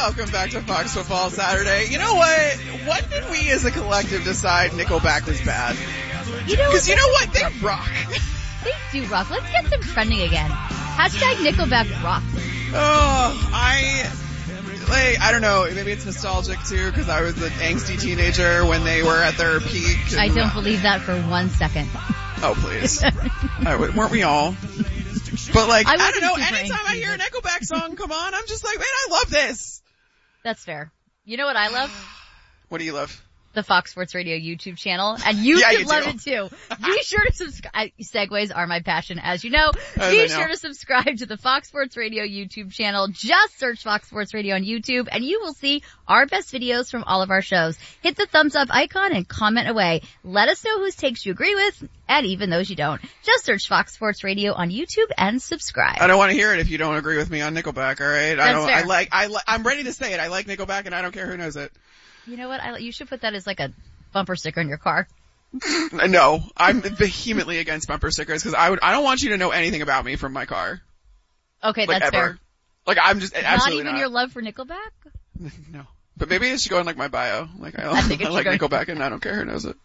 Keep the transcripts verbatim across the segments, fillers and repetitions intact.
Welcome back to Fox Football Saturday. You know what? When did we as a collective decide Nickelback was bad? You know, because you know what? They rock. They do rock. Let's get them trending again. Hashtag Nickelback rock. Oh, I, like, I don't know. Maybe it's nostalgic too, because I was an angsty teenager when they were at their peak. I don't believe that for one second. Oh, please. I, weren't we all? But like, I, I don't know, anytime I hear a Nickelback song come on, I'm just like, man, I love this. That's fair. You know what I love? What do you love? The Fox Sports Radio YouTube channel, and you yeah, should you love it too. Be sure to subscribe. Segues are my passion, as you know. As Be I know. sure to subscribe to the Fox Sports Radio YouTube channel. Just search Fox Sports Radio on YouTube, and you will see our best videos from all of our shows. Hit the thumbs up icon and comment away. Let us know whose takes you agree with, and even those you don't. Just search Fox Sports Radio on YouTube and subscribe. I don't want to hear it if you don't agree with me on Nickelback, alright? I That's don't, fair. I like, I li- I'm ready to say it. I like Nickelback and I don't care who knows it. You know what? I, you should put that as like a bumper sticker in your car. No, I'm vehemently against bumper stickers because I would, I don't want you to know anything about me from my car. Okay, Like, that's ever. fair. Like, I'm just, Not absolutely even not. your love for Nickelback? No. But maybe it should go in like my bio. Like, I, I think it I like should go- Nickelback and I don't care who knows it.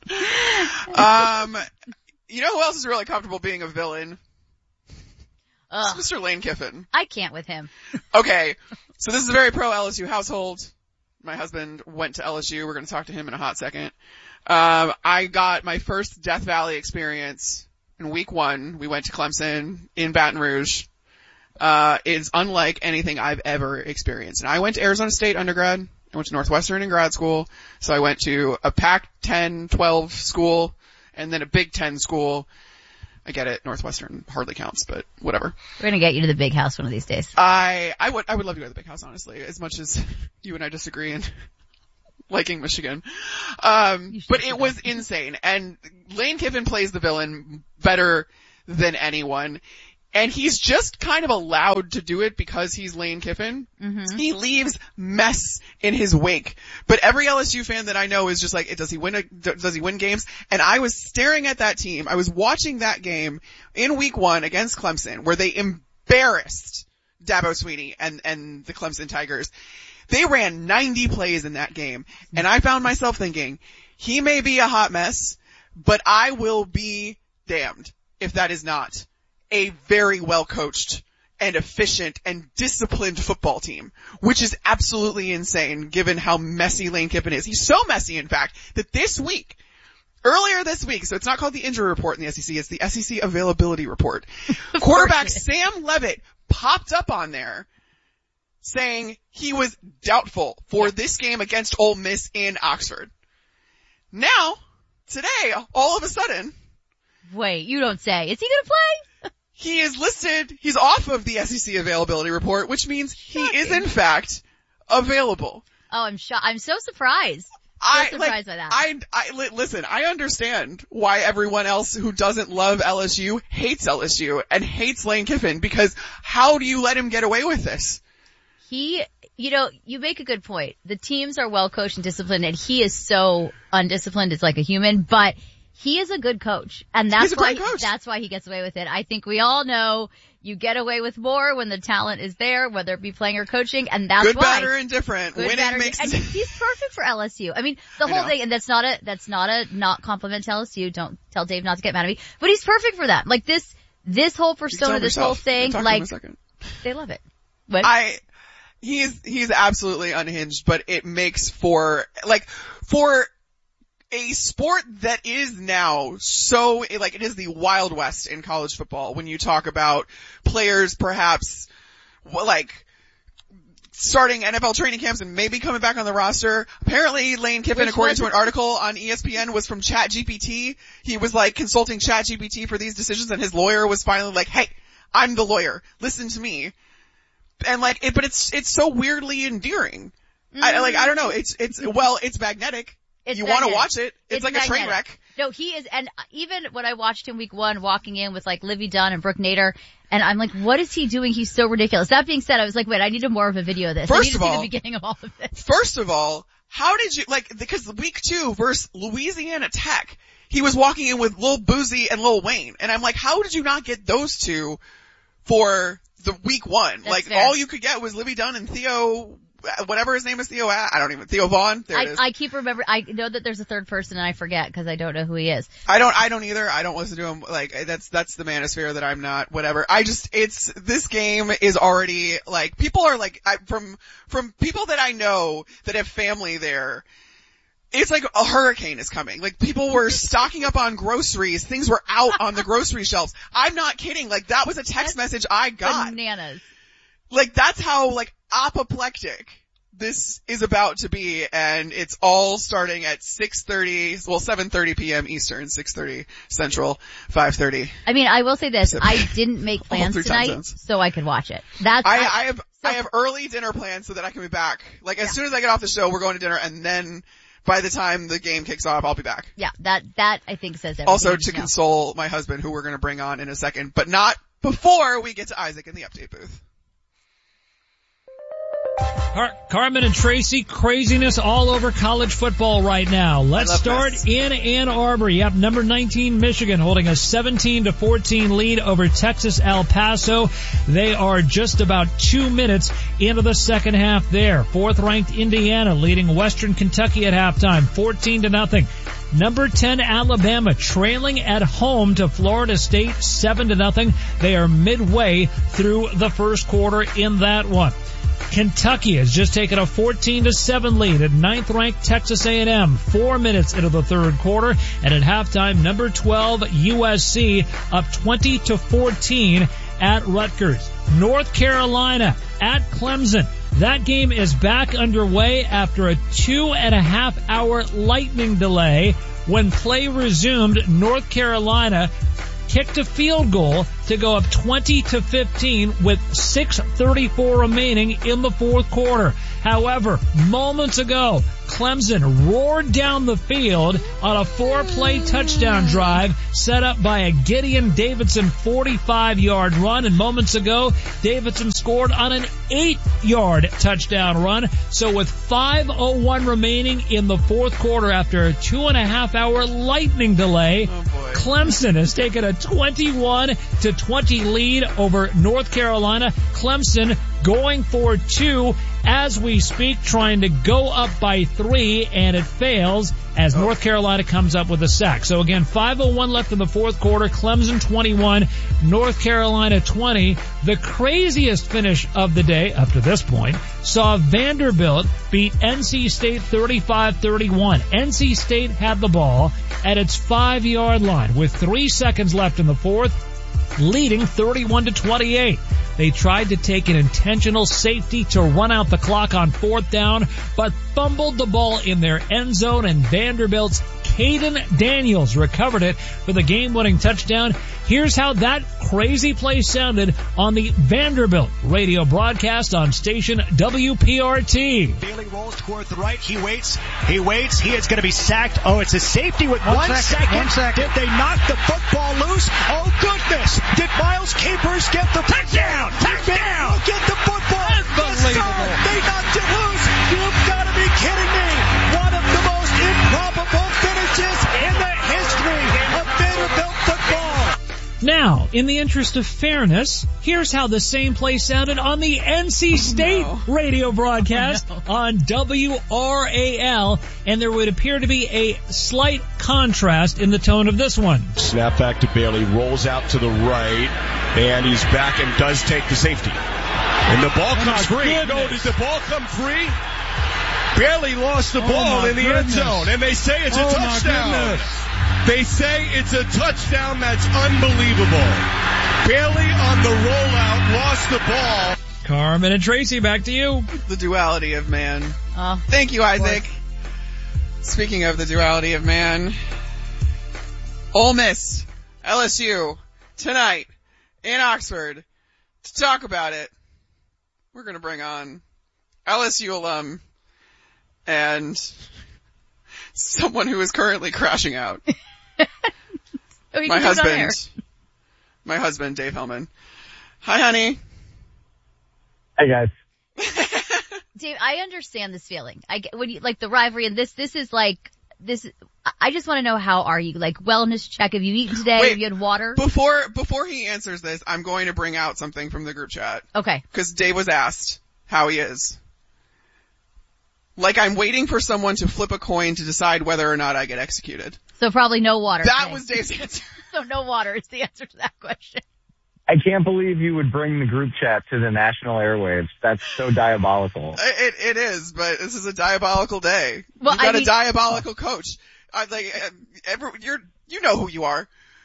Um, you know who else is really comfortable being a villain? Ugh, It's Mister Lane Kiffin. I can't with him. Okay, so this is a very pro L S U household. My husband went to L S U. We're going to talk to him in a hot second. Um, I got my first Death Valley experience in week one. We went to Clemson in Baton Rouge. Uh, it's unlike anything I've ever experienced. And I went to Arizona State undergrad. I went to Northwestern in grad school. So I went to a Pac ten, twelve school and then a Big Ten school. I get it. Northwestern hardly counts, but whatever. We're gonna get you to the big house one of these days. I, I would, I would love to go to the big house, honestly, as much as you and I disagree in liking Michigan. Um, You should but do it that. was insane. And Lane Kiffin plays the villain better than anyone. And he's just kind of allowed to do it because he's Lane Kiffin. Mm-hmm. He leaves mess in his wake. But every L S U fan that I know is just like, does he win a, does he win games? And I was staring at that team. I was watching that game in week one against Clemson where they embarrassed Dabo Swinney and, and the Clemson Tigers. They ran ninety plays in that game. And I found myself thinking, he may be a hot mess, but I will be damned if that is not a very well coached and efficient and disciplined football team, which is absolutely insane given how messy Lane Kiffin is. He's so messy, in fact, that this week, earlier this week, so it's not called the injury report in the S E C, it's the S E C availability report. Quarterback Sam Levitt popped up on there saying he was doubtful for this game against Ole Miss in Oxford. Now, today, all of a sudden, Wait, you don't say. Is he gonna play? he is listed, he's off of the S E C availability report, which means he is in fact available. Oh, I'm shocked. I'm so surprised. So I, surprised like, by that. I, I, li- listen, I understand why everyone else who doesn't love L S U hates L S U and hates Lane Kiffin, because how do you let him get away with this? He, you know, you make a good point. The teams are well coached and disciplined, and he is so undisciplined. It's like a human, but he is a good coach, and that's He's a why great coach. that's why he gets away with it. I think we all know you get away with more when the talent is there, whether it be playing or coaching, and that's Good, why. bad, or indifferent. Good, Winning bad, or- makes and he's perfect for L S U. I mean, the I whole know. thing, and that's not a that's not a not compliment to L S U. Don't tell Dave not to get mad at me, but he's perfect for that. Like this, this whole persona, Tell this yourself. whole thing, Talk to him in like a second. they love it. What? I, he's, he's absolutely unhinged, but it makes for, like, for a sport that is now so, like, it is the Wild West in college football when you talk about players perhaps, well, like, starting N F L training camps and maybe coming back on the roster. Apparently Lane Kiffin, Which according to wasn't- an article on E S P N, was from ChatGPT. He was like consulting ChatGPT for these decisions, and his lawyer was finally like, hey, I'm the lawyer. Listen to me. And like, it, but it's, it's so weirdly endearing. I, like, I don't know. It's, it's, well, it's magnetic. It's you want to magnetic. watch it. It's, It's like a train magnetic. wreck. No, he is, and even when I watched him week one walking in with like Livy Dunn and Brooke Nader, and I'm like, what is he doing? He's so ridiculous. That being said, I was like, wait, I needed more of a video of this. I First need to of see all- the beginning of all of this. First of all, how did you, like, because week two versus Louisiana Tech, he was walking in with Lil Boozy and Lil Wayne. And I'm like, how did you not get those two for the week one? That's like, fair. all you could get was Livy Dunn and Theo whatever his name is, Theo, I don't even, Theo Vaughn. There it I, is. I keep remembering, I know that there's a third person and I forget because I don't know who he is. I don't, I don't either. I don't listen to him. Like, that's, that's the manosphere that I'm not, whatever. I just, it's, this game is already, like, people are like, I, from, from people that I know that have family there, it's like a hurricane is coming. Like, people were stocking up on groceries. Things were out on the grocery shelves. I'm not kidding. Like, that was a text That's message I got. Bananas. Like, that's how, like, apoplectic this is about to be, and it's all starting at six thirty, well, seven thirty p.m. Eastern, six thirty Central, five thirty. I mean, I will say this, I didn't make plans three time tonight zones. so I could watch it. That's, I, I, I have, so, I have early dinner plans so that I can be back. Like, as Yeah. soon as I get off the show, we're going to dinner, and then by the time the game kicks off, I'll be back. yeah, that, that I think says everything. Also you to know. console my husband, who we're going to bring on in a second, but not before we get to Isaac in the update booth. Car- Carmen and Tracy, craziness all over college football right now. Let's start this. in Ann Arbor. You have number nineteen Michigan holding a seventeen to fourteen lead over Texas El Paso. They are just about two minutes into the second half there. Fourth ranked Indiana leading Western Kentucky at halftime, fourteen to nothing. Number ten Alabama trailing at home to Florida State, seven to nothing. They are midway through the first quarter in that one. Kentucky has just taken a fourteen to seven lead at ninth ranked Texas A and M, four minutes into the third quarter, and at halftime, number twelve U S C up twenty to fourteen at Rutgers. North Carolina at Clemson. That game is back underway after a two and a half hour lightning delay. When play resumed, North Carolina kicked a field goal to go up twenty to fifteen with six thirty-four remaining in the fourth quarter. However, moments ago, Clemson roared down the field on a four-play touchdown drive set up by a Gideon Davidson forty-five-yard run, and moments ago, Davidson scored on an eight-yard touchdown run. So with five oh one remaining in the fourth quarter after a two-and-a-half-hour lightning delay, Oh boy. Clemson has taken a twenty-one to twenty lead over North Carolina. Clemson going for two as we speak, trying to go up by three, and it fails as North Carolina comes up with a sack. So again, five oh one left in the fourth quarter. Clemson twenty-one, North Carolina twenty. The craziest finish of the day up to this point saw Vanderbilt beat N C State thirty-five thirty-one. N C State had the ball at its five-yard line with three seconds left in the fourth, leading thirty-one to twenty-eight. They tried to take an intentional safety to run out the clock on fourth down, but fumbled the ball in their end zone, and Vanderbilt's Caden Daniels recovered it for the game-winning touchdown. Here's how that crazy play sounded on the Vanderbilt radio broadcast on station W P R T. Bailey rolls toward the right. He waits. He waits. He is going to be sacked. Oh, it's a safety with one, one second, second. One second. Did they knock the football loose? Oh, goodness. Did Miles Capers get the touchdown? Touchdown. Get the football. Unbelievable. Yes, they knocked it loose. You've got to be kidding me. One of the most improbable finishes in the history of Vanderbilt football. Now, in the interest of fairness, here's how the same play sounded on the N C State no. radio broadcast Oh, no. on W R A L, and there would appear to be a slight contrast in the tone of this one. Snap back to Bailey, rolls out to the right, and he's back and does take the safety. And the ball Oh, comes my free. goodness. No, did the ball come free? Bailey lost the Oh, ball my in the end goodness. zone, and they say it's a Oh, my touchdown. goodness. They say it's a touchdown. That's unbelievable. Bailey on the rollout lost the ball. Carmen and Tracy, back to you. The duality of man. Oh, Thank you, Isaac. Speaking of the duality of man, Ole Miss, L S U, tonight in Oxford. To talk about it, we're going to bring on L S U alum and someone who is currently crashing out. oh, you My can do it on air. husband, my husband, Dave Hellman. Hi, honey. Hey guys. Dave, I understand this feeling. I get, when you, like the rivalry and this, this is like, this, I just want to know, how are you? Like, wellness check. Have you eaten today? Wait, Have you had water? Before, before he answers this, I'm going to bring out something from the group chat. Okay. Cause Dave was asked how he is. Like I'm waiting for someone to flip a coin to decide whether or not I get executed. So probably no water. That today. was Dave's answer. So no water is the answer to that question. I can't believe you would bring the group chat to the national airwaves. That's so diabolical. It, it is, but this is a diabolical day. Well, You've got I mean, a diabolical coach. I, like, every, you're, you know who you are.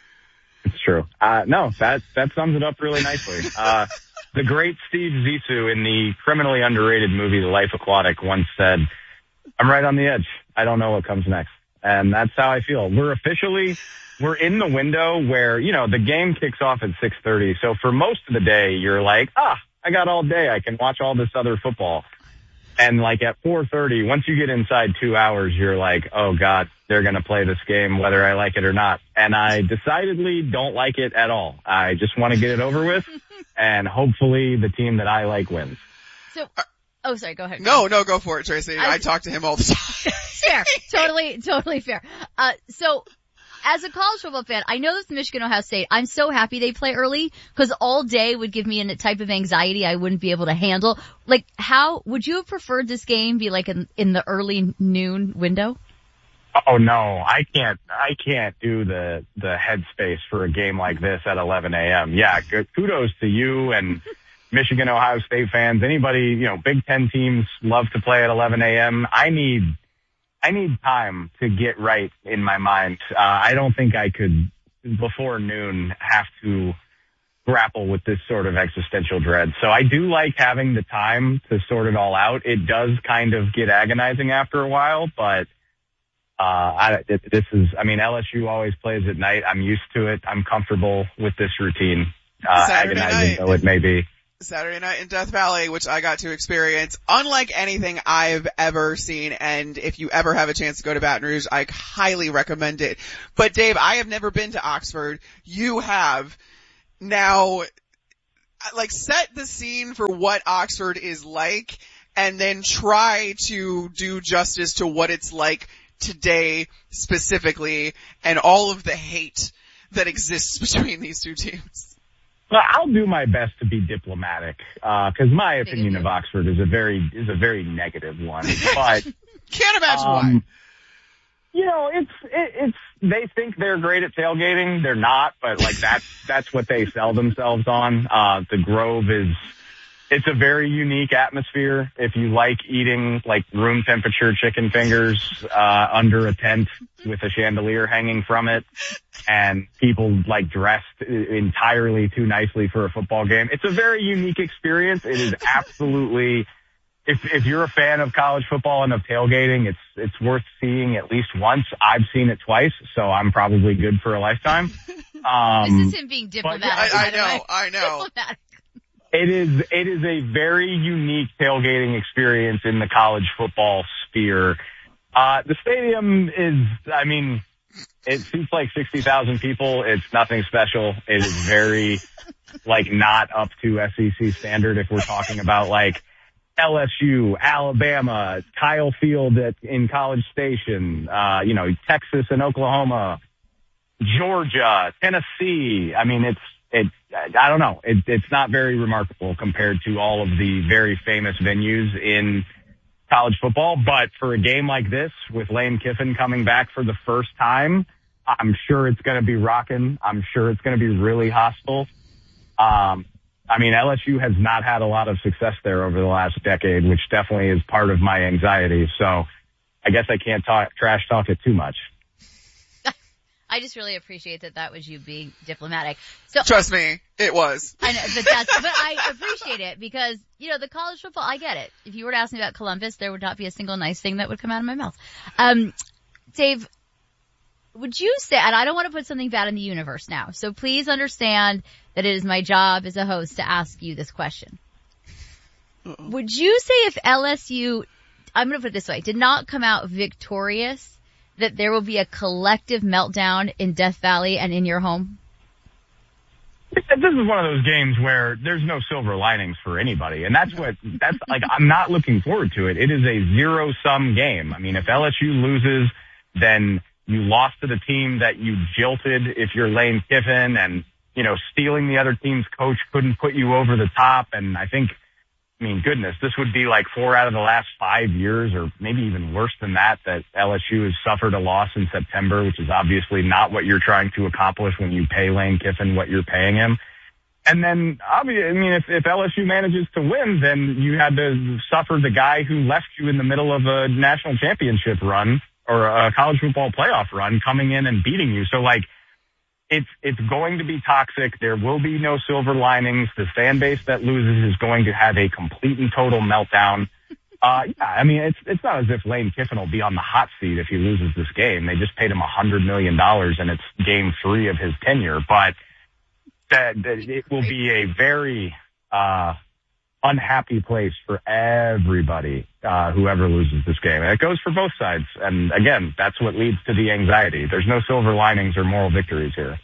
It's true. Uh, no, that, that sums it up really nicely. Uh, the great Steve Zissou in the criminally underrated movie The Life Aquatic once said, I'm right on the edge. I don't know what comes next. And that's how I feel. We're officially, we're in the window where, you know, the game kicks off at six thirty. So for most of the day, you're like, ah, I got all day. I can watch all this other football. And like at four thirty, once you get inside two hours, you're like, oh God, they're going to play this game whether I like it or not. And I decidedly don't like it at all. I just want to get it over with and hopefully the team that I like wins. So, oh, sorry, go ahead. No, no, go for it, Tracy. I, I I talk to him all the time. Fair. Totally, totally fair. Uh, so as a college football fan, I know this Michigan Ohio State. I'm so happy they play early because all day would give me a type of anxiety I wouldn't be able to handle. Like, how would you have preferred this game be like in, in the early noon window? Oh no, I can't, I can't do the, the headspace for a game like this at eleven a.m. Yeah, good, kudos to you and Michigan, Ohio State fans. Anybody, you know, Big Ten teams love to play at eleven a.m. I need, I need time to get right in my mind. Uh, I don't think I could, before noon, have to grapple with this sort of existential dread. So I do like having the time to sort it all out. It does kind of get agonizing after a while, but uh, I, it, this is, I mean, L S U always plays at night. I'm used to it. I'm comfortable with this routine, uh, agonizing night. though it may be. Saturday night in Death Valley, which I got to experience unlike anything I've ever seen. And if you ever have a chance to go to Baton Rouge, I highly recommend it. But Dave, I have never been to Oxford. You have. Now, like, set the scene for what Oxford is like and then try to do justice to what it's like today specifically and all of the hate that exists between these two teams. Well, I'll do my best to be diplomatic, uh, cause my opinion of Oxford is a very, is a very negative one, but. Can't imagine um, why. You know, it's, it, it's, they think they're great at tailgating. They're not, but like that's, that's what they sell themselves on. Uh, the Grove is, it's a very unique atmosphere. If you like eating like room temperature chicken fingers, uh, under a tent with a chandelier hanging from it and people like dressed entirely too nicely for a football game. It's a very unique experience. It is absolutely, if, if you're a fan of college football and of tailgating, it's, it's worth seeing at least once. I've seen it twice, so I'm probably good for a lifetime. Um, this is him being diplomatic. I, I know, I know. Diplomatic. It is, it is a very unique tailgating experience in the college football sphere. Uh, the stadium is, I mean, it seats like sixty thousand people. It's nothing special. It is very, like, not up to S E C standard if we're talking about, like, L S U, Alabama, Kyle Field at, in College Station, uh, you know, Texas and Oklahoma, Georgia, Tennessee. I mean, it's, It, I don't know. It, it's not very remarkable compared to all of the very famous venues in college football. But for a game like this, with Lane Kiffin coming back for the first time, I'm sure it's going to be rocking. I'm sure it's going to be really hostile. Um, I mean, L S U has not had a lot of success there over the last decade, which definitely is part of my anxiety. So I guess I can't talk, trash talk it too much. I just really appreciate that that was you being diplomatic. So Trust me, it was. I know, but that's, but I appreciate it because, you know, the college football, I get it. If you were to ask me about Columbus, there would not be a single nice thing that would come out of my mouth. Um, Dave, would you say, and I don't want to put something bad in the universe now, so please understand that it is my job as a host to ask you this question. Uh-oh. Would you say if L S U, I'm going to put it this way, did not come out victorious, that there will be a collective meltdown in Death Valley and in your home? This is one of those games where there's no silver linings for anybody. And that's what, that's like, I'm not looking forward to it. It is a zero sum game. I mean, if L S U loses, then you lost to the team that you jilted if you're Lane Kiffin, and, you know, stealing the other team's coach couldn't put you over the top. And I think I mean, goodness, this would be like four out of the last five years, or maybe even worse than that, that L S U has suffered a loss in September, which is obviously not what you're trying to accomplish when you pay Lane Kiffin what you're paying him. And then, obviously, I mean, if, if L S U manages to win, then you had to suffer the guy who left you in the middle of a national championship run or a college football playoff run coming in and beating you. So, like, It's it's going to be toxic. There will be no silver linings. The fan base that loses is going to have a complete and total meltdown. Uh, yeah, I mean, it's it's not as if Lane Kiffin will be on the hot seat if he loses this game. They just paid him one hundred million dollars, and it's game three of his tenure. But that, that it will be a very uh, unhappy place for everybody, uh, whoever loses this game. And it goes for both sides. And again, that's what leads to the anxiety. There's no silver linings or moral victories here.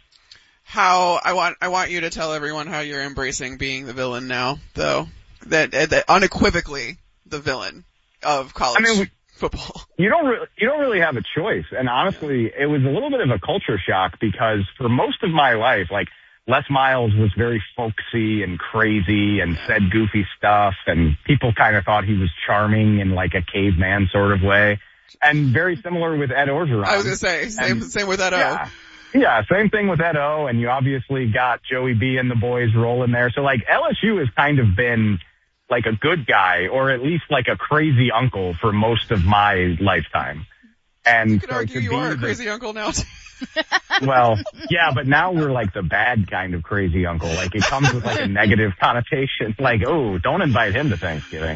How, I want, I want you to tell everyone how you're embracing being the villain now, though. That, that unequivocally the villain of college I mean, we, football. You don't really, you don't really have a choice. And honestly, yeah. It was a little bit of a culture shock because for most of my life, like, Les Miles was very folksy and crazy and said goofy stuff, and people kind of thought he was charming in like a caveman sort of way. And very similar with Ed Orgeron. I was going to say, same, and, same with Ed O. Yeah, yeah, same thing with Ed O, and you obviously got Joey B and the boys rolling there. So like L S U has kind of been like a good guy, or at least like a crazy uncle for most of my lifetime. And you could so argue you are a the, crazy uncle now too. Well, yeah, but now we're like the bad kind of crazy uncle. Like it comes with like a negative connotation. Like, oh, don't invite him to Thanksgiving.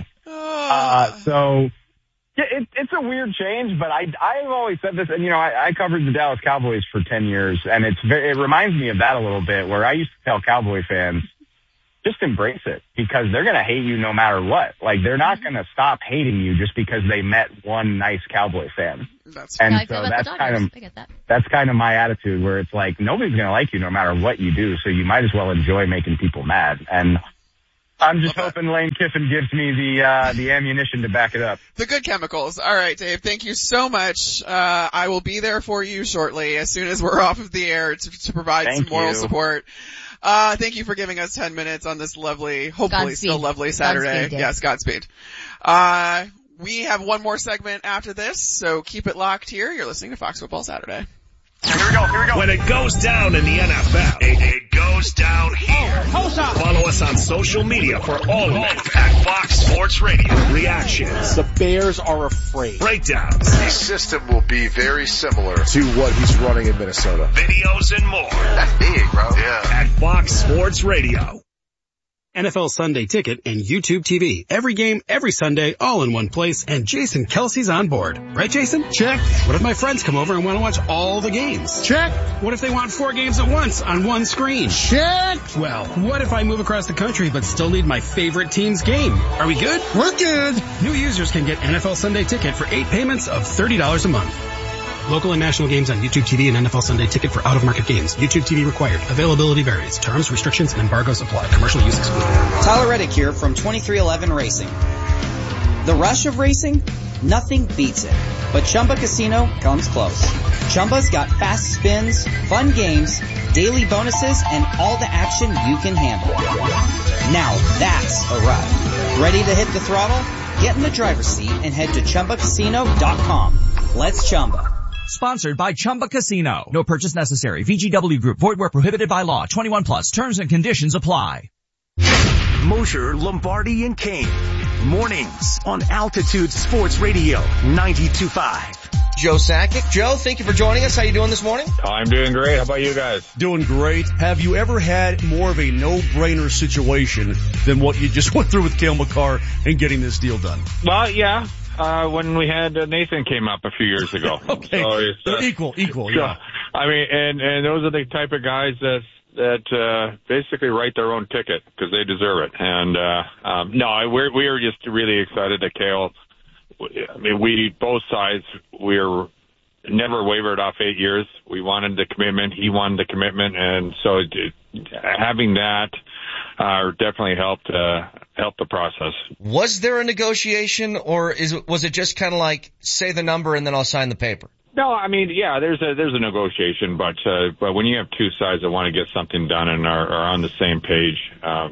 Uh, so yeah, it, it's a weird change, but I, I've always said this, and you know, I, I covered the Dallas Cowboys for ten years, and it's very, it reminds me of that a little bit, where I used to tell Cowboy fans, just embrace it, because they're going to hate you no matter what. Like, they're not going to stop hating you just because they met one nice Cowboy fan. That's and yeah, so that's kind of that. that's kind of my attitude, where it's like nobody's going to like you no matter what you do, so you might as well enjoy making people mad. And I'm just Love hoping that. Lane Kiffin gives me the uh the ammunition to back it up. The good chemicals. All right, Dave, thank you so much. Uh I will be there for you shortly as soon as we're off of the air to, to provide Thank some moral you. support. Uh, thank you for giving us ten minutes on this lovely, hopefully Godspeed. still lovely Saturday. Godspeed, Dave. Yes, Godspeed. Uh, we have one more segment after this, so keep it locked here. You're listening to Fox Football Saturday. Here we go, here we go. When it goes down in the N F L, it, it goes down here. Follow us on social media for all of it at Fox Sports Radio. Reactions, The Bears are afraid. breakdowns, The system will be very similar To what he's running in Minnesota. videos, and more That's big, bro. Yeah. at Fox Sports Radio. N F L Sunday Ticket and YouTube T V. Every game, every Sunday, all in one place, and Jason Kelsey's on board. Right, Jason? Check. What if my friends come over and want to watch all the games? Check. What if they want four games at once on one screen? Check. Well, what if I move across the country but still need my favorite team's game? Are we good? We're good. New users can get N F L Sunday Ticket for eight payments of thirty dollars a month. Local and national games on YouTube T V and N F L Sunday Ticket for out-of-market games. YouTube T V required. Availability varies. Terms, restrictions, and embargoes apply. Commercial use excluded. Tyler Reddick here from twenty-three eleven Racing. The rush of racing? Nothing beats it. But Chumba Casino comes close. Chumba's got fast spins, fun games, daily bonuses, and all the action you can handle. Now that's a ride. Ready to hit the throttle? Get in the driver's seat and head to Chumba Casino dot com. Let's Chumba. Sponsored by Chumba Casino. No purchase necessary. V G W Group. Void where prohibited by law. twenty-one plus. Terms and conditions apply. Mosher, Lombardi, and Kane. Mornings on Altitude Sports Radio ninety-two point five. Joe Sakic. Joe, thank you for joining us. How you doing this morning? I'm doing great. How about you guys? Doing great. Have you ever had more of a no-brainer situation than what you just went through with Cale Makar and getting this deal done? Well, yeah. Uh, when we had uh, Nathan came up a few years ago. Okay. So it's, uh, equal, equal, so, yeah. I mean, and, and those are the type of guys that, that, uh, basically write their own ticket because they deserve it. And, uh, um, no, we're, we are just really excited that Cale, I mean, we, both sides, we're never wavered off eight years. We wanted the commitment. He wanted the commitment. And so it, having that, uh, definitely helped, uh, help the process. Was there a negotiation, or is it, was it just kind of like, say the number and then I'll sign the paper? No, I mean, yeah, there's a there's a negotiation, but uh, but when you have two sides that want to get something done and are, are on the same page, uh,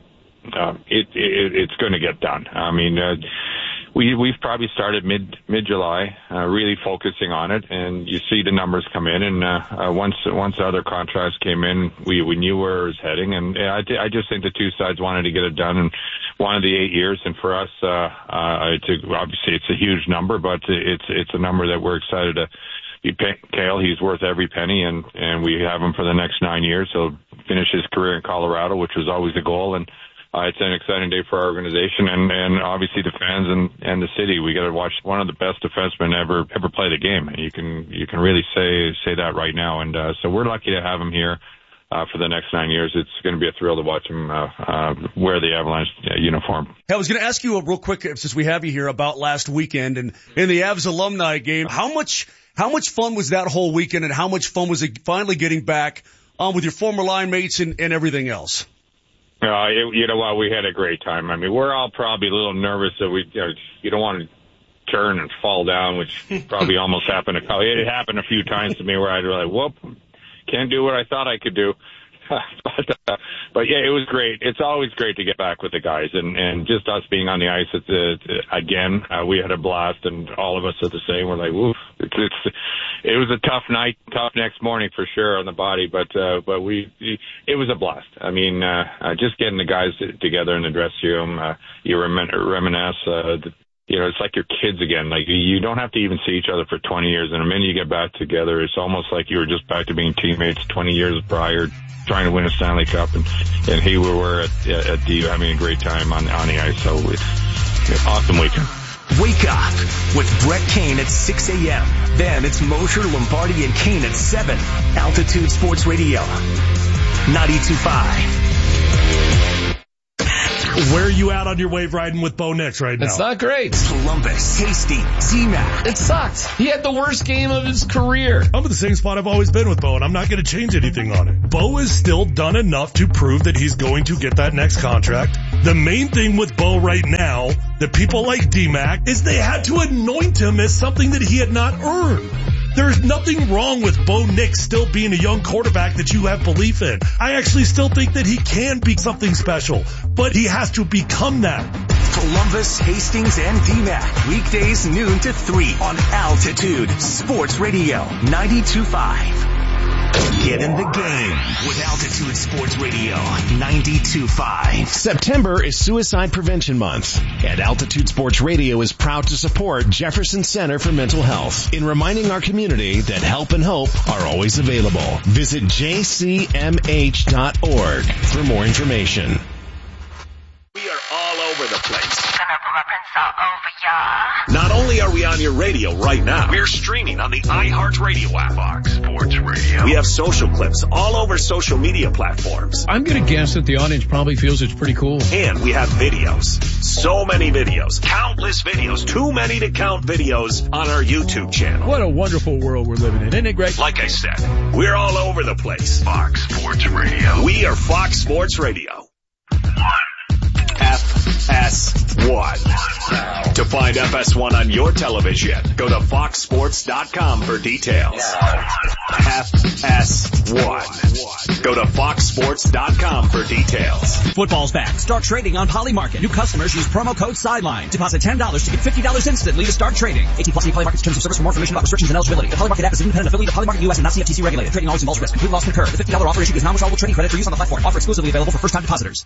uh, it, it it's going to get done. I mean, uh, we we've probably started mid mid July, uh, really focusing on it, and you see the numbers come in. And uh, uh, once once the other contracts came in, we we knew where it was heading. And I I just think the two sides wanted to get it done and wanted the eight years. And for us, uh, uh, it's a, obviously it's a huge number, but it's it's a number that we're excited to be paying Cale. He's worth every penny, and and we have him for the next nine years. He'll finish his career in Colorado, which was always the goal. And Uh, it's an exciting day for our organization and, and obviously the fans and, and the city. We got to watch one of the best defensemen ever ever play the game. You can you can really say say that right now. And uh, so we're lucky to have him here uh, for the next nine years. It's going to be a thrill to watch him uh, uh, wear the Avalanche uh, uniform. Hey, I was going to ask you a real quick, since we have you here, about last weekend and in the Avs alumni game. How much how much fun was that whole weekend, and how much fun was it finally getting back on with your former line mates and, and everything else? Uh, it, you know what? We had a great time. I mean, we're all probably a little nervous that we, you know, you don't want to turn and fall down, which probably almost happened. A, it happened a few times to me where I'd be like, whoop, can't do what I thought I could do. but, uh, but yeah, it was great. It's always great to get back with the guys, and, and just us being on the ice at the, again, uh, we had a blast, and all of us are the same. We're like, woof. It's, it's, it was a tough night, tough next morning for sure on the body, but, uh, but we, it was a blast. I mean, uh, uh just getting the guys together in the dressing room, uh, you remin- reminisce, uh, the, you know, it's like your kids again. Like, you don't have to even see each other for twenty years, and the minute you get back together, it's almost like you were just back to being teammates twenty years prior, trying to win a Stanley Cup, and, and here we were at, at D U having a great time on, on the ice. So it's, it's an awesome weekend. Wake up with Brett Kane at six a.m. Then it's Mosher, Lombardi, and Kane at seven. Altitude Sports Radio, ninety-two point five. Where are you out on your wave riding with Bo Nix right now? It's not great. Columbus, Hasty, Z-Mac. It sucked. He had the worst game of his career. I'm in the same spot I've always been with Bo, and I'm not going to change anything on it. Bo has still done enough to prove that he's going to get that next contract. The main thing with Bo right now, that people like D-Mac, is they had to anoint him as something that he had not earned. There's nothing wrong with Bo Nix still being a young quarterback that you have belief in. I actually still think that he can be something special, but he has to become that. Columbus, Hastings, and D MAC. Weekdays noon to three on Altitude Sports Radio, ninety-two point five. Get in the game with Altitude Sports Radio, ninety-two point five. September is Suicide Prevention Month, and Altitude Sports Radio is proud to support Jefferson Center for Mental Health in reminding our community that help and hope are always available. Visit j c m h dot org for more information. We are all over the place. Not only are we on your radio right now, we're streaming on the iHeartRadio app. Fox Sports Radio. We have social clips all over social media platforms. I'm going to guess that the audience probably feels it's pretty cool. And we have videos. So many videos. Countless videos. Too many to count videos on our YouTube channel. What a wonderful world we're living in. Isn't it great? Like I said, we're all over the place. Fox Sports Radio. We are Fox Sports Radio. F S one. To find F S one on your television, go to fox sports dot com for details. F S one. Go to fox sports dot com for details. Football's back. Start trading on Polymarket. New customers use promo code SIDELINE. Deposit ten dollars to get fifty dollars instantly to start trading. eighteen plus Polymarket's terms of service for more information about restrictions and eligibility. The Polymarket app is an independent affiliate of Polymarket U S and not C F T C regulated. Trading always involves risk. Complete loss can occur. The fifty dollars offer issued is non-withdrawable trading credit for use on the platform. Offer exclusively available for first-time depositors.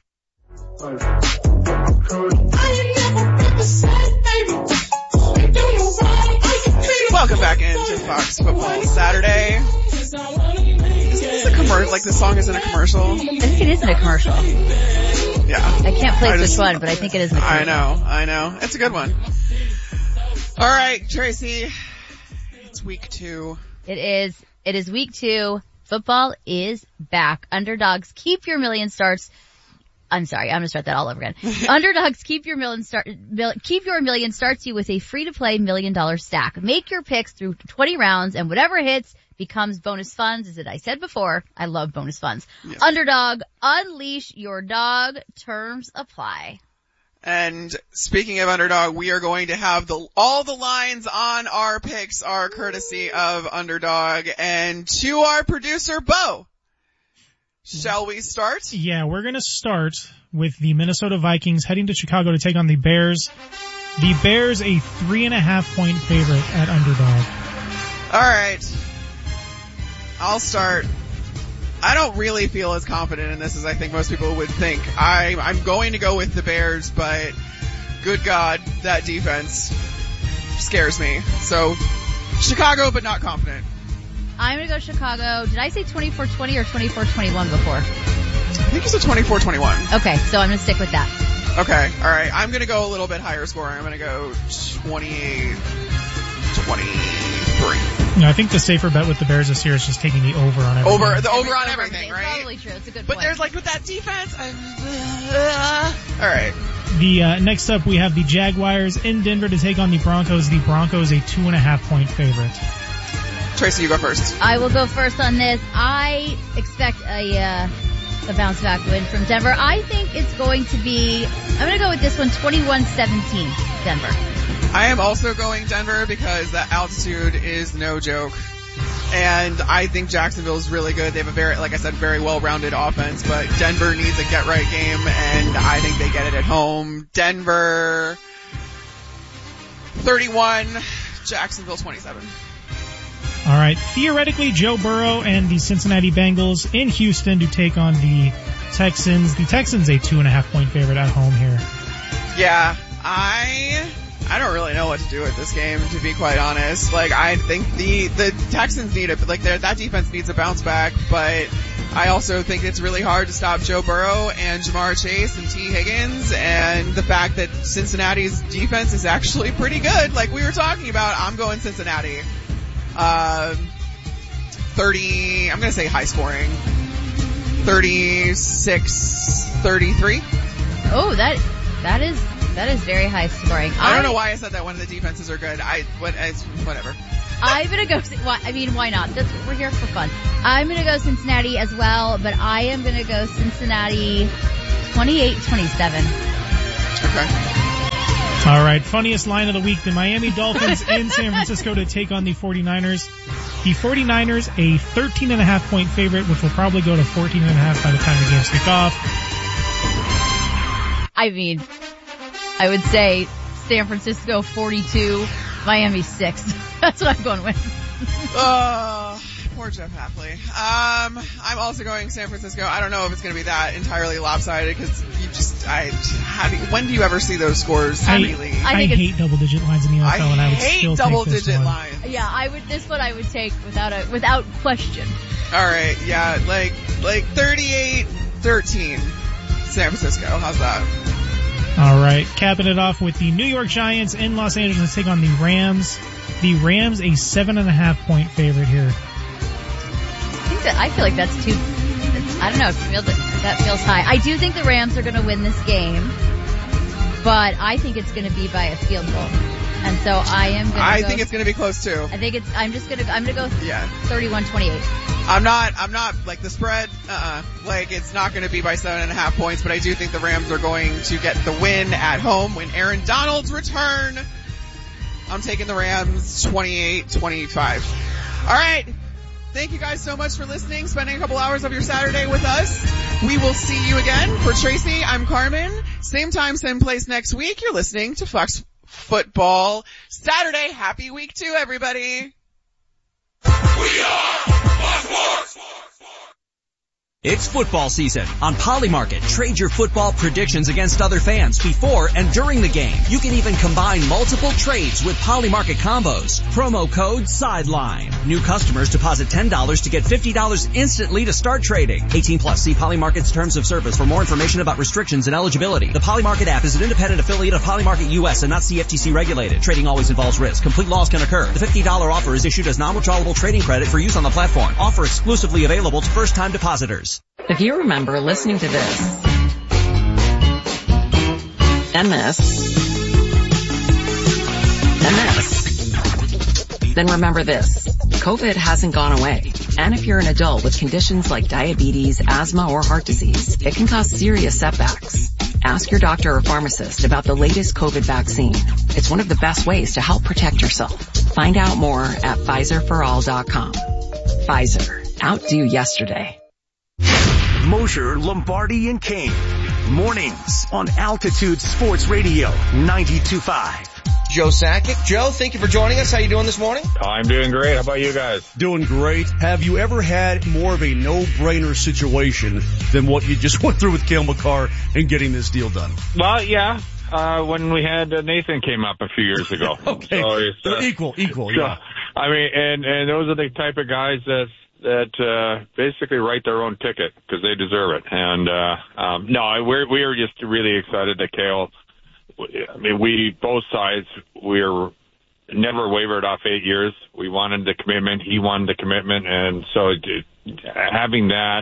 Welcome back into Fox Football Saturday. Is this a commercial? Like the song is in a commercial? I think it is in a commercial. Yeah. I can't place I just, which one, but I think it is in a commercial. I know, I know. It's a good one. All right, Tracy. It's week two. It is. It is week two. Football is back. Underdogs, keep your million starts. I'm sorry, I'm gonna start that all over again. Underdogs, keep your million start, mil, keep your million starts you with a free-to-play million dollar stack. Make your picks through twenty rounds, and whatever hits becomes bonus funds. As I said before, I love bonus funds. Yeah. Underdog, unleash your dog. Terms apply. And speaking of Underdog, we are going to have the all the lines on our picks are courtesy of Underdog, and to our producer Bo. Shall we start? Yeah, we're going to start with the Minnesota Vikings heading to Chicago to take on the Bears. The Bears a three and a half point favorite at underdog. All right. I'll start. I don't really feel as confident in this as I think most people would think. I, I'm going to go with the Bears, but good God, that defense scares me. So, Chicago, but not confident. I'm going to go Chicago. Did I say twenty-four twenty or twenty-four twenty-one before? I think you said twenty-four twenty-one. Okay, so I'm going to stick with that. Okay, all right. I'm going to go a little bit higher score. I'm going to go twenty-eight twenty-three. No, I think the safer bet with the Bears this year is just taking the over on everything. Over, the over on over everything, right? Probably true. It's a good but point. There's like with that defense, I'm, uh, all right. The uh, next up we have the Jaguars in Denver to take on the Broncos. The Broncos a two and a half point favorite. Tracy, you go first. I will go first on this. I expect a uh, a bounce back win from Denver. I think it's going to be, I'm going to go with this one, twenty-one seventeen Denver. I am also going Denver because the altitude is no joke. And I think Jacksonville is really good. They have a very, like I said, very well-rounded offense, but Denver needs a get-right game, and I think they get it at home. Denver thirty-one, Jacksonville twenty-seven. All right. Theoretically, Joe Burrow and the Cincinnati Bengals in Houston to take on the Texans. The Texans a two and a half point favorite at home here. Yeah, I I don't really know what to do with this game, to be quite honest. Like, I think the the Texans need it, like that defense needs a bounce back, but I also think it's really hard to stop Joe Burrow and Jamar Chase and T. Higgins, and the fact that Cincinnati's defense is actually pretty good, like we were talking about. I'm going Cincinnati. Uh, thirty, I'm going to say high scoring. thirty-six thirty-three. Oh, that, that is, that is very high scoring. I, I don't know why I said that one of the defenses are good. I, what, it's, whatever. I'm going to go, I mean, why not? That's, we're here for fun. I'm going to go Cincinnati as well, but I am going to go Cincinnati twenty-eight twenty-seven. Okay. All right, funniest line of the week, the Miami Dolphins in San Francisco to take on the 49ers. The 49ers, a thirteen and a half point favorite, which will probably go to fourteen and a half by the time the games kick off. I mean, I would say San Francisco forty-two, Miami six. That's what I'm going with. Oh, poor Jeff Hafley. Um, I'm also going San Francisco. I don't know if it's going to be that entirely lopsided because you just, I, how do you, when do you ever see those scores? I, really? I, I hate double digit lines in the N F L, I and I would hate still double take this digit one. lines. Yeah, I would, this one I would take without a, without question. All right, yeah, like, like thirty-eight thirteen San Francisco. How's that? All right, capping it off with the New York Giants in Los Angeles to take on the Rams. The Rams a seven and a half point favorite here. I think that, I feel like that's too, that's, I don't know, it feels, that feels high. I do think the Rams are going to win this game, but I think it's going to be by a field goal. And so I am going to I go, think it's going to be close too. I think it's, I'm just going to, I'm going to go yeah. thirty-one twenty-eight. I'm not, I'm not, like the spread, uh-uh, like it's not going to be by seven and a half points, but I do think the Rams are going to get the win at home when Aaron Donald's return. I'm taking the Rams twenty-eight twenty-five. All right. Thank you guys so much for listening, spending a couple hours of your Saturday with us. We will see you again. For Tracy, I'm Carmen. Same time, same place next week. You're listening to Fox Football Saturday. Happy week two, everybody. We are Fox Sports. It's football season. On Polymarket, trade your football predictions against other fans before and during the game. You can even combine multiple trades with Polymarket combos. Promo code SIDELINE. New customers deposit ten dollars to get fifty dollars instantly to start trading. eighteen plus. See Polymarket's terms of service for more information about restrictions and eligibility. The Polymarket app is an independent affiliate of Polymarket U S and not C F T C regulated. Trading always involves risk. Complete loss can occur. The fifty dollars offer is issued as non-withdrawable trading credit for use on the platform. Offer exclusively available to first-time depositors. If you remember listening to this, and this, and this, then remember this. COVID hasn't gone away. And if you're an adult with conditions like diabetes, asthma, or heart disease, it can cause serious setbacks. Ask your doctor or pharmacist about the latest COVID vaccine. It's one of the best ways to help protect yourself. Find out more at Pfizer for all dot com. Pfizer. Outdo yesterday. Mosher, Lombardi, and Kane. Mornings on Altitude Sports Radio ninety-two point five. Joe Sakic. Joe, thank you for joining us. How you doing this morning? I'm doing great. How about you guys? Doing great. Have you ever had more of a no-brainer situation than what you just went through with Cale Makar and getting this deal done? Well, yeah. Uh, when we had uh, Nathan came up a few years ago. Okay. So it's, uh, equal, equal, so, yeah. I mean, and, and those are the type of guys that, that, uh, basically write their own ticket because they deserve it. And, uh, um, no, we're, we were just really excited that Cale, I mean, we, both sides, we were never wavered off eight years. We wanted the commitment. He wanted the commitment. And so it, having that,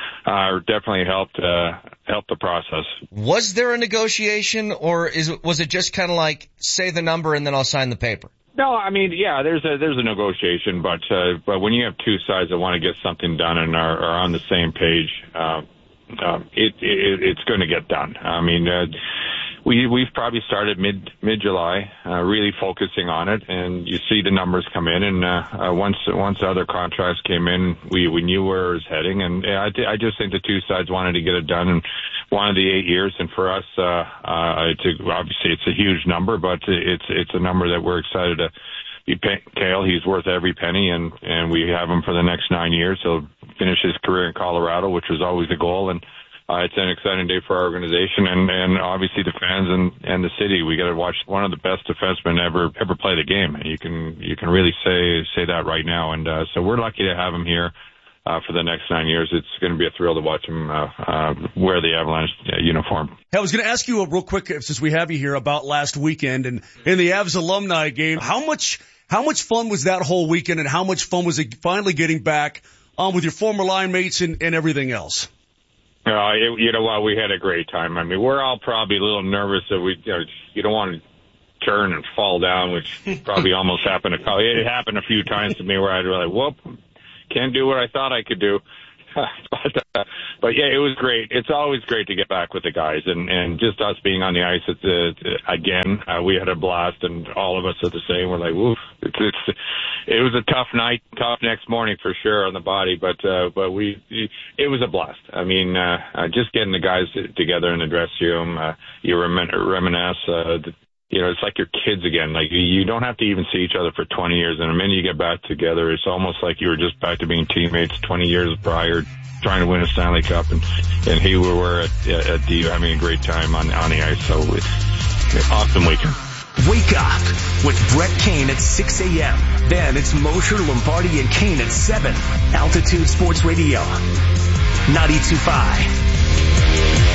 uh, definitely helped, uh, helped the process. Was there a negotiation or is it, was it just kind of like, say the number and then I'll sign the paper? No, I mean, yeah, there's a, there's a negotiation, but, uh, but when you have two sides that want to get something done and are, are on the same page, uh, uh, it, it, it's going to get done. I mean, uh, We, we've probably started mid, mid-July, uh, really focusing on it, and you see the numbers come in, and, uh, uh once, once other contracts came in, we, we knew where it was heading, and I, I just think the two sides wanted to get it done and wanted the eight years, and for us, uh, uh, it's a, obviously it's a huge number, but it's, it's a number that we're excited to be paying Cale. He's worth every penny, and, and we have him for the next nine years. He'll finish his career in Colorado, which was always the goal, and Uh, it's an exciting day for our organization and, and obviously the fans and, and the city. We got to watch one of the best defensemen ever, ever play the game. You can, you can really say, say that right now. And, uh, so we're lucky to have him here, uh, for the next nine years. It's going to be a thrill to watch him, uh, uh, wear the Avalanche uh, uniform. Hey, I was going to ask you a real quick, since we have you here, about last weekend and in the Avs alumni game. How much, how much fun was that whole weekend and how much fun was it finally getting back on um, with your former line mates and, and everything else? Uh, it, you know what? We had a great time. I mean, we're all probably a little nervous that we, you know, you don't want to turn and fall down, which probably almost happened. To, it happened a few times to me where I'd be like, whoop, can't do what I thought I could do. but, uh, but yeah, it was great. It's always great to get back with the guys and, and just us being on the ice at the, again, uh, we had a blast and all of us are the same. We're like, woof, it's, it's, it was a tough night, tough next morning for sure on the body, but, uh, but we, it was a blast. I mean, uh, uh just getting the guys together in the dressing room, uh, you remin- reminisce, uh, the, you know, it's like your kids again. Like you don't have to even see each other for twenty years. And the minute you get back together, it's almost like you were just back to being teammates twenty years prior, trying to win a Stanley Cup. And, and here we were at, at the, having a great time on, on the ice. So it's awesome weekend. Wake up with Brett Kane at six a.m. Then it's Mosher, Lombardi, and Kane at seven. Altitude Sports Radio ninety-two point five.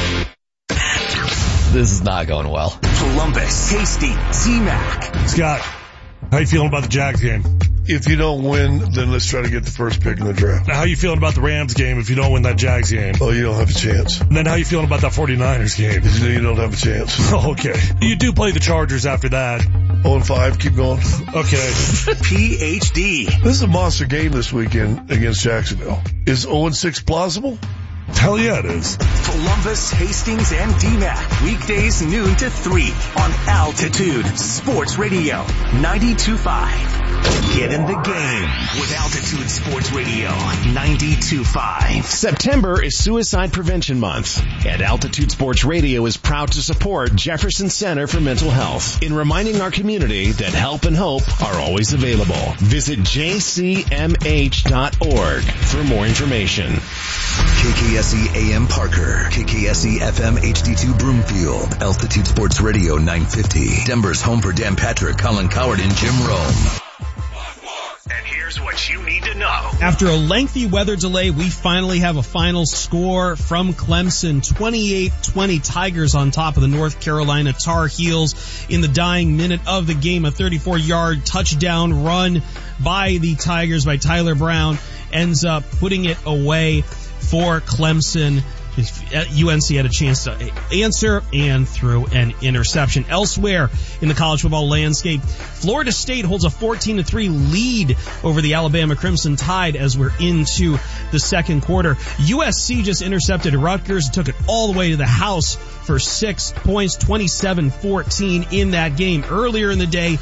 This is not going well. Columbus, Hasty, T-Mac. Scott, how you feeling about the Jags game? If you don't win, then let's try to get the first pick in the draft. Now, how you feeling about the Rams game if you don't win that Jags game? Oh, you don't have a chance. And then how you feeling about that forty-niners game? You don't have a chance. Okay. You do play the Chargers after that. oh and five, keep going. Okay. P H D. This is a monster game this weekend against Jacksonville. Is oh and six plausible? Hell yeah, it is. Columbus, Hastings, and D MAC. Weekdays noon to three on Altitude Sports Radio ninety-two point five. Get in the game with Altitude Sports Radio ninety-two point five. September is Suicide Prevention Month, and Altitude Sports Radio is proud to support Jefferson Center for Mental Health in reminding our community that help and hope are always available. Visit j c m h dot org for more information. K K S E A M Parker, K K S E F M H D two Broomfield, Altitude Sports Radio nine fifty, Denver's home for Dan Patrick, Colin Coward, and Jim Rome. And here's what you need to know. After a lengthy weather delay, we finally have a final score from Clemson. twenty-eight twenty Tigers on top of the North Carolina Tar Heels in the dying minute of the game. A thirty-four yard touchdown run by the Tigers by Tyler Brown ends up putting it away for Clemson. U N C had a chance to answer and threw an interception. Elsewhere in the college football landscape, Florida State holds a fourteen to three lead over the Alabama Crimson Tide as we're into the second quarter. U S C just intercepted Rutgers and took it all the way to the house for six points, twenty-seven fourteen in that game. Earlier in the day,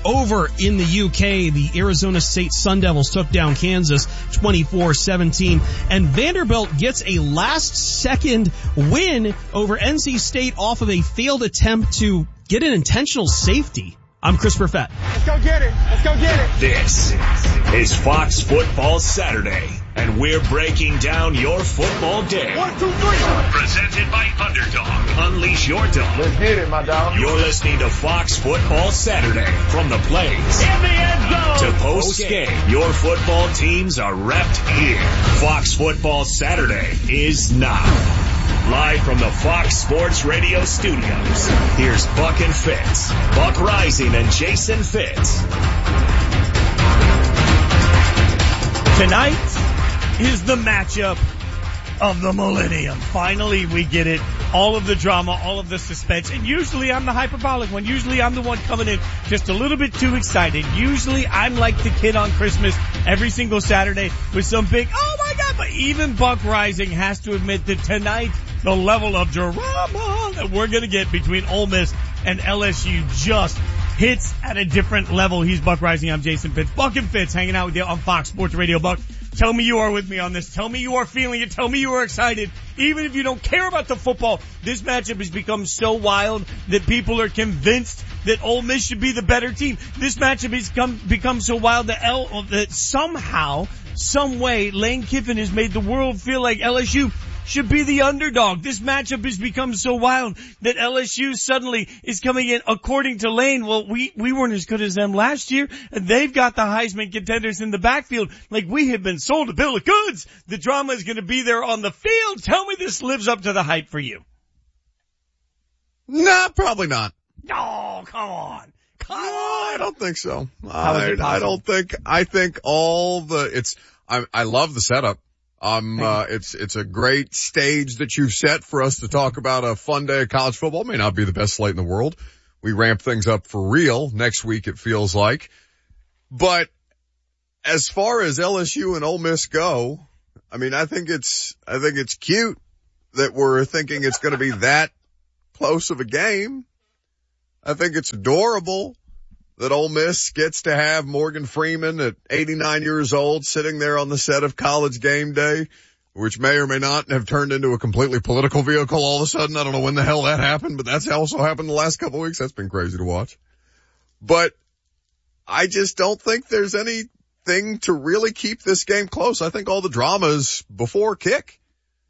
over in the U K, the Arizona State Sun Devils took down Kansas twenty-four seventeen, and Vanderbilt gets a last-second win over N C State off of a failed attempt to get an intentional safety. I'm Chris Perfett. Let's go get it. Let's go get it. This is Fox Football Saturday, and we're breaking down your football day. One, two, three. Presented by Underdog. Unleash your dog. Let's hit it, my dog. You're listening to Fox Football Saturday from the plays in the end zone to post game. Your football teams are repped here. Fox Football Saturday is now. Live from the Fox Sports Radio studios, here's Buck and Fitz. Buck Rising and Jason Fitz. Tonight is the matchup of the millennium. Finally, we get it. All of the drama, all of the suspense. And usually I'm the hyperbolic one. Usually I'm the one coming in just a little bit too excited. Usually I'm like the kid on Christmas every single Saturday with some big, oh my God. But even Buck Rising has to admit that tonight, the level of drama that we're going to get between Ole Miss and L S U just hits at a different level. He's Buck Rising. I'm Jason Fitz. Buck and Fitz hanging out with you on Fox Sports Radio. Buck, tell me you are with me on this. Tell me you are feeling it. Tell me you are excited. Even if you don't care about the football, this matchup has become so wild that people are convinced that Ole Miss should be the better team. This matchup has come, become so wild that, L, that somehow, some way, Lane Kiffin has made the world feel like L S U should be the underdog. This matchup has become so wild that L S U suddenly is coming in, according to Lane, well, we, we weren't as good as them last year, and they've got the Heisman contenders in the backfield. Like, we have been sold a bill of goods. The drama is going to be there on the field. Tell me this lives up to the hype for you. Nah, probably not. Oh, come on. Come no, on. I don't think so. I, I don't think, I think all the, it's, I, I love the setup. Um, uh, it's, it's a great stage that you've set for us to talk about a fun day of college football. It may not be the best slate in the world. We ramp things up for real next week, it feels like. But as far as L S U and Ole Miss go, I mean, I think it's, I think it's cute that we're thinking it's going to be that close of a game. I think it's adorable that Ole Miss gets to have Morgan Freeman at eighty-nine years old sitting there on the set of College Game Day, which may or may not have turned into a completely political vehicle all of a sudden. I don't know when the hell that happened, but that's also happened the last couple of weeks. That's been crazy to watch. But I just don't think there's anything to really keep this game close. I think all the drama is before kick.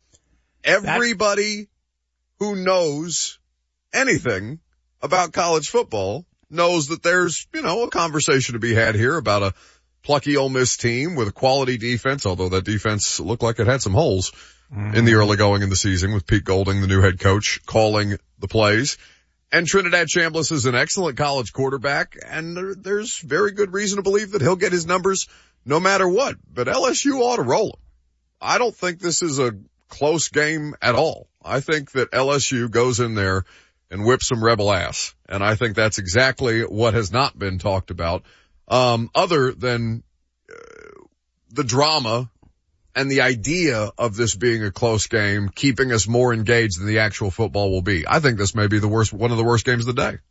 Everybody who knows anything about college football knows that there's, you know, a conversation to be had here about a plucky Ole Miss team with a quality defense, although that defense looked like it had some holes mm-hmm. in the early going in the season with Pete Golding, the new head coach, calling the plays. And Trinidad Chambliss is an excellent college quarterback, and there, there's very good reason to believe that he'll get his numbers no matter what. But L S U ought to roll him. I don't think this is a close game at all. I think that L S U goes in there and whip some rebel ass. And I think that's exactly what has not been talked about, um, other than uh, the drama and the idea of this being a close game, keeping us more engaged than the actual football will be. I think this may be the worst, one of the worst games of the day.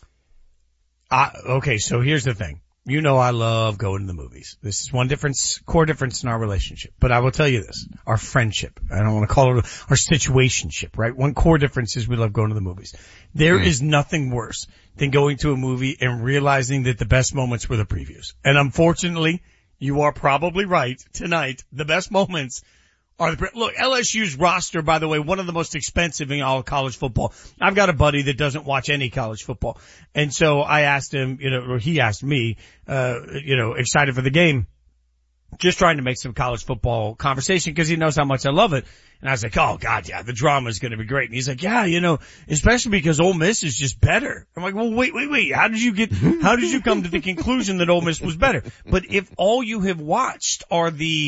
Uh, okay, so here's the thing. You know I love going to the movies. This is one difference, core difference in our relationship. But I will tell you this, our friendship, I don't want to call it our situationship, right? One core difference is we love going to the movies. There mm. is nothing worse than going to a movie and realizing that the best moments were the previews. And unfortunately, you are probably right tonight. The best moments are the, look, L S U's roster, by the way, one of the most expensive in all of college football. I've got a buddy that doesn't watch any college football. And so I asked him, you know, or he asked me, uh, you know, excited for the game, just trying to make some college football conversation because he knows how much I love it. And I was like, oh God, yeah, the drama is going to be great. And he's like, yeah, you know, especially because Ole Miss is just better. I'm like, well, wait, wait, wait. How did you get, how did you come to the conclusion that Ole Miss was better? But if all you have watched are the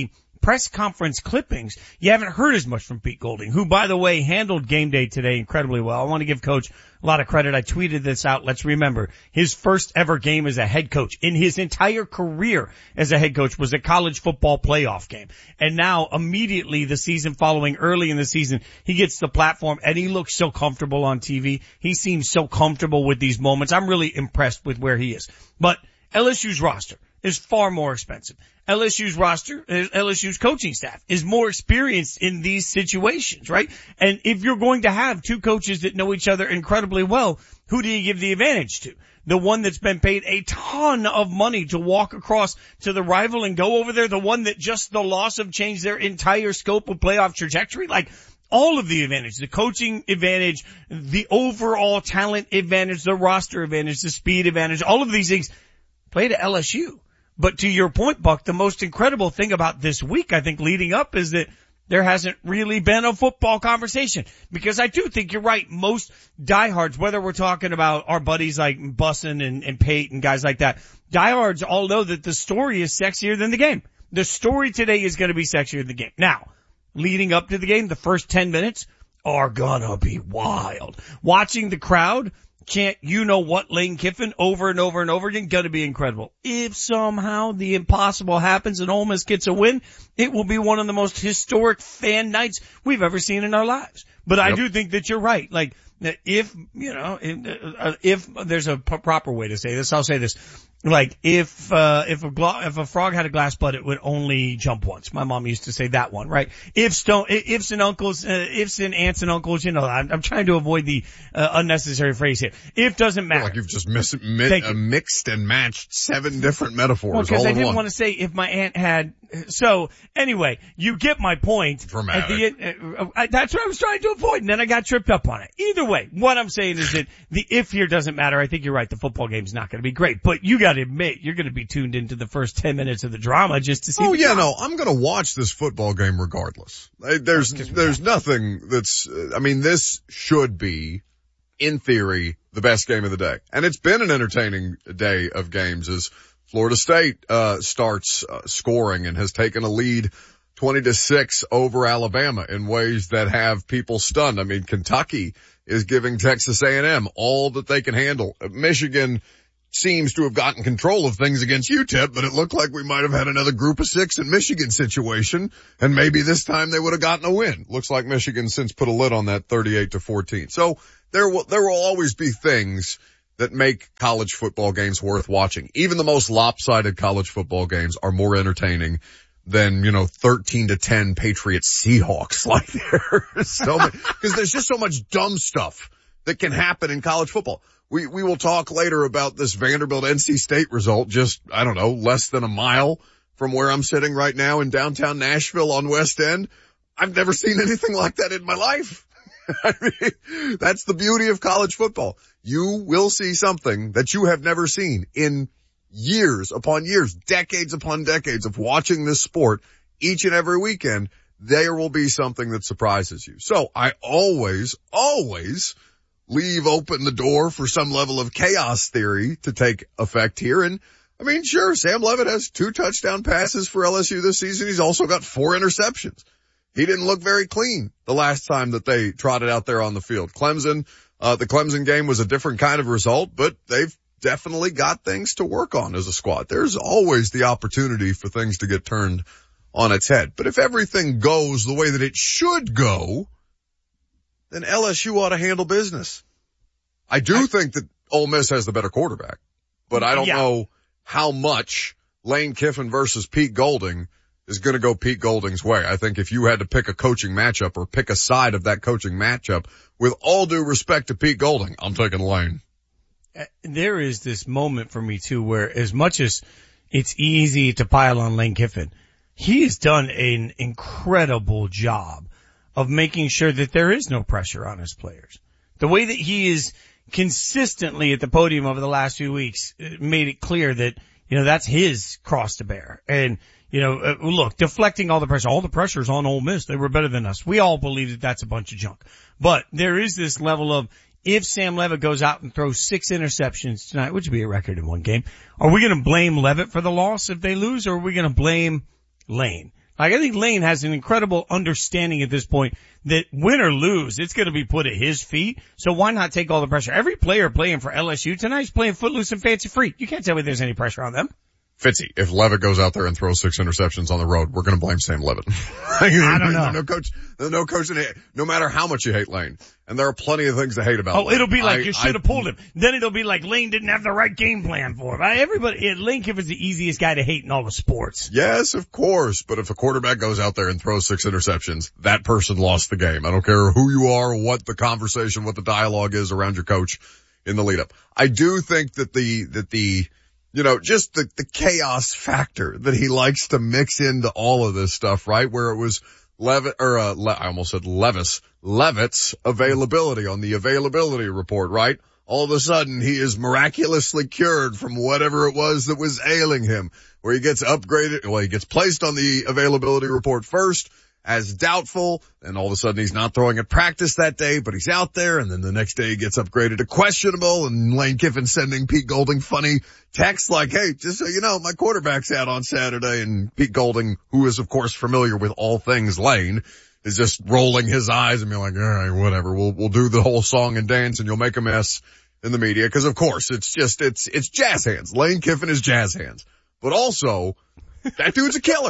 press conference clippings, you haven't heard as much from Pete Golding, who, by the way, handled game day today incredibly well. I want to give Coach a lot of credit. I tweeted this out. Let's remember, his first ever game as a head coach in his entire career as a head coach was a college football playoff game. And now, immediately, the season following, early in the season, he gets the platform, and he looks so comfortable on T V. He seems so comfortable with these moments. I'm really impressed with where he is. But L S U's roster is far more expensive. L S U's roster, L S U's coaching staff is more experienced in these situations, right? And if you're going to have two coaches that know each other incredibly well, who do you give the advantage to? The one that's been paid a ton of money to walk across to the rival and go over there? The one that just the loss of changed their entire scope of playoff trajectory? Like, all of the advantage, the coaching advantage, the overall talent advantage, the roster advantage, the speed advantage, all of these things play to L S U. But to your point, Buck, the most incredible thing about this week, I think, leading up is that there hasn't really been a football conversation. Because I do think you're right. Most diehards, whether we're talking about our buddies like Bussin and, and Pate and guys like that, diehards all know that the story is sexier than the game. The story today is going to be sexier than the game. Now, leading up to the game, the first ten minutes are gonna be wild. Watching the crowd chant, you know what, Lane Kiffin over and over and over again, gonna be incredible. If somehow the impossible happens and Ole Miss gets a win, it will be one of the most historic fan nights we've ever seen in our lives. But yep. I do think that you're right. Like, if, you know, if, if there's a p- proper way to say this, I'll say this. Like, if, uh, if a, glo- if a frog had a glass butt, it would only jump once. My mom used to say that one, right? If stone, ifs and uncles, uh, ifs and aunts and uncles, you know, I'm, I'm trying to avoid the, uh, unnecessary phrase here. If doesn't matter. Like you've just mis- mi- uh, mixed and matched seven different metaphors. Well, cause all I in didn't one. want to say if my aunt had, so anyway, you get my point. Dramatic. At the, uh, uh, that's what I was trying to avoid, and then I got tripped up on it. Either way, what I'm saying is that the if here doesn't matter. I think you're right. The football game's not going to be great, but you got to admit you're going to be tuned into the first ten minutes of the drama just to see. Oh the yeah, drama. no, I'm going to watch this football game regardless. There's there's nothing that's. I mean, this should be, in theory, the best game of the day, and it's been an entertaining day of games as Florida State uh starts uh, scoring and has taken a lead twenty to six over Alabama in ways that have people stunned. I mean, Kentucky is giving Texas A and M all that they can handle. Michigan seems to have gotten control of things against U T E P, but it looked like we might have had another group of six in Michigan situation, and maybe this time they would have gotten a win. Looks like Michigan since put a lid on that thirty-eight to fourteen. So there will, there will always be things that make college football games worth watching. Even the most lopsided college football games are more entertaining than, you know, thirteen to ten Patriots Seahawks. Like there's so many, because there's just so much dumb stuff that can happen in college football. We, we will talk later about this Vanderbilt N C State result just, I don't know, less than a mile from where I'm sitting right now in downtown Nashville on West End. I've never seen anything like that in my life. I mean, that's the beauty of college football. You will see something that you have never seen in years upon years, decades upon decades of watching this sport each and every weekend. There will be something that surprises you. So I always, always leave open the door for some level of chaos theory to take effect here. And I mean, sure, Sam Leavitt has two touchdown passes for L S U this season. He's also got four interceptions. He didn't look very clean the last time that they trotted out there on the field. Clemson, uh, the Clemson game was a different kind of result, but they've definitely got things to work on as a squad. There's always the opportunity for things to get turned on its head. But if everything goes the way that it should go, then L S U ought to handle business. I do I, think that Ole Miss has the better quarterback, but I don't yeah. know how much Lane Kiffin versus Pete Golding is going to go Pete Golding's way. I think if you had to pick a coaching matchup or pick a side of that coaching matchup, with all due respect to Pete Golding, I'm taking Lane. There is this moment for me too where as much as it's easy to pile on Lane Kiffin, he has done an incredible job of making sure that there is no pressure on his players. The way that he is consistently at the podium over the last few weeks made it clear that, you know, that's his cross to bear. And, you know, uh, look, deflecting all the pressure, all the pressure's on Ole Miss. They were better than us. We all believe that that's a bunch of junk. But there is this level of, if Sam Leavitt goes out and throws six interceptions tonight, which would be a record in one game, are we going to blame Leavitt for the loss if they lose, or are we going to blame Lane? Like, I think Lane has an incredible understanding at this point that win or lose, it's going to be put at his feet. So why not take all the pressure? Every player playing for L S U tonight is playing footloose and fancy free. You can't tell me there's any pressure on them. Fitzy, if Levitt goes out there and throws six interceptions on the road, we're going to blame Sam Levitt. I don't know. No coach, no coach, no matter how much you hate Lane. And there are plenty of things to hate about Oh, Lane. it'll be like I, you should have pulled him. Then it'll be like Lane didn't have the right game plan for him. I, everybody, yeah, Lane Kiffin's the easiest guy to hate in all the sports. Yes, of course. But if a quarterback goes out there and throws six interceptions, that person lost the game. I don't care who you are, what the conversation, what the dialogue is around your coach in the lead up. I do think that the, that the, you know, just the, the chaos factor that he likes to mix into all of this stuff, right? Where it was Levitt, or, uh, Le- I almost said Levis, Levitt's availability on the availability report, right? All of a sudden he is miraculously cured from whatever it was that was ailing him, where he gets upgraded, well, he gets placed on the availability report first as doubtful, and all of a sudden he's not throwing at practice that day, but he's out there, and then the next day he gets upgraded to questionable, and Lane Kiffin sending Pete Golding funny texts like, hey, just so you know, my quarterback's out on Saturday, and Pete Golding, who is of course familiar with all things Lane, is just rolling his eyes and being like, all right, whatever, we'll, we'll do the whole song and dance and you'll make a mess in the media, because of course it's just, it's, it's jazz hands. Lane Kiffin is jazz hands. But also, that dude's a killer.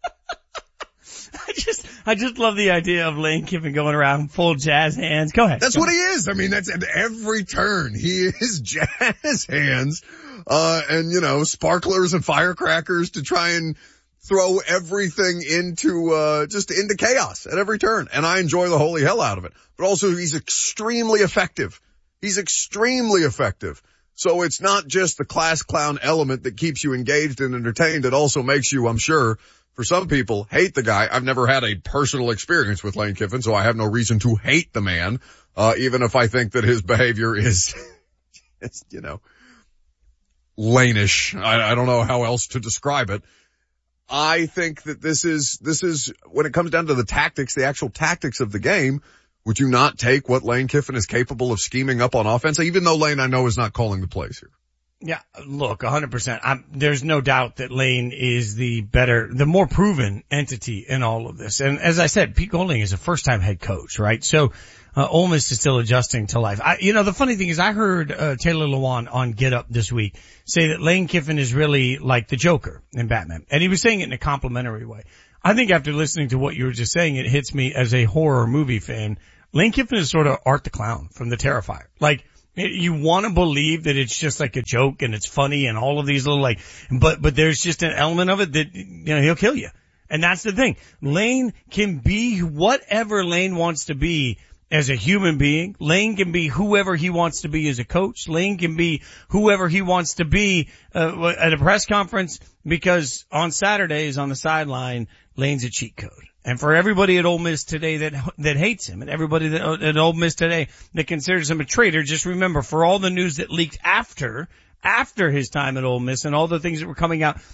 I just, I just love the idea of Lane Kiffin going around full jazz hands. Go ahead. That's Go what ahead. he is. I mean, that's at every turn. He is jazz hands, uh, and you know, sparklers and firecrackers to try and throw everything into, uh, just into chaos at every turn. And I enjoy the holy hell out of it. But also he's extremely effective. He's extremely effective. So it's not just the class clown element that keeps you engaged and entertained. It also makes you, I'm sure, for some people, hate the guy. I've never had a personal experience with Lane Kiffin, so I have no reason to hate the man, uh, even if I think that his behavior is, is you know, Lane-ish. I, I don't know how else to describe it. I think that this is, this is, when it comes down to the tactics, the actual tactics of the game, would you not take what Lane Kiffin is capable of scheming up on offense, even though Lane, I know, is not calling the plays here? Yeah, look, one hundred percent. I'm, there's no doubt that Lane is the better, the more proven entity in all of this. And as I said, Pete Golding is a first-time head coach, right? So, uh, Ole Miss is still adjusting to life. I, you know, the funny thing is I heard, uh, Taylor Lewan on Get Up this week say that Lane Kiffin is really like the Joker in Batman. And he was saying it in a complimentary way. I think after listening to what you were just saying, it hits me as a horror movie fan. Lane Kiffin is sort of Art the Clown from The Terrifier. Like, you want to believe that it's just like a joke and it's funny and all of these little like, but, but there's just an element of it that, you know, he'll kill you. And that's the thing. Lane can be whatever Lane wants to be as a human being. Lane can be whoever he wants to be as a coach. Lane can be whoever he wants to be uh, at a press conference, because on Saturdays on the sideline, Lane's a cheat code. And for everybody at Ole Miss today that that hates him, and everybody that, at Ole Miss today that considers him a traitor, just remember, for all the news that leaked after after his time at Ole Miss and all the things that were coming out